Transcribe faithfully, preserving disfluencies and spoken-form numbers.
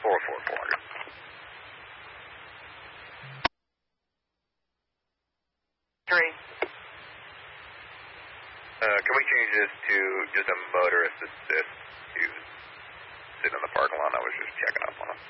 four four four hundred. Three. Uh, can we change this to just a motorist assist who's sitting in the parking lot? I was just checking up on him.